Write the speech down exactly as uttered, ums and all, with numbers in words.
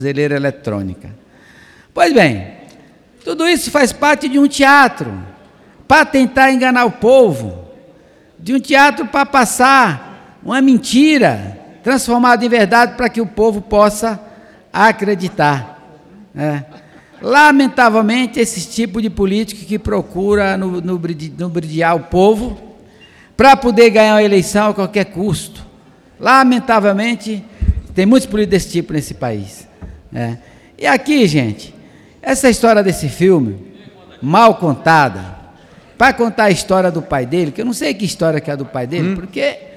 tornozeleira eletrônica. Pois bem, tudo isso faz parte de um teatro para tentar enganar o povo, de um teatro para passar uma mentira transformada em verdade para que o povo possa acreditar. Né? Lamentavelmente, esse tipo de político que procura no, no, no bridear o povo para poder ganhar uma eleição a qualquer custo. Lamentavelmente, tem muitos políticos desse tipo nesse país. Né? E aqui, gente, essa história desse filme, mal contada, para contar a história do pai dele, que eu não sei que história que é a do pai dele, hum. porque